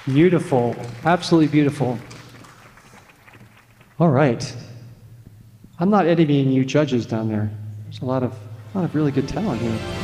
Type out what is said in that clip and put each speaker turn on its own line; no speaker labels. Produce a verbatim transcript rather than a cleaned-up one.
Beautiful, absolutely beautiful. All right. I'm not envying you judges down there. There's a lot of, a lot of really good talent here.